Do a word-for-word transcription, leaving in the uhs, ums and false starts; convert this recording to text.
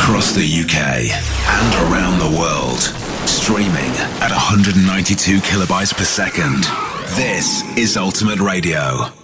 across the U K and around the world. Streaming at one hundred ninety-two kilobytes per second. This is Ultimate Radio.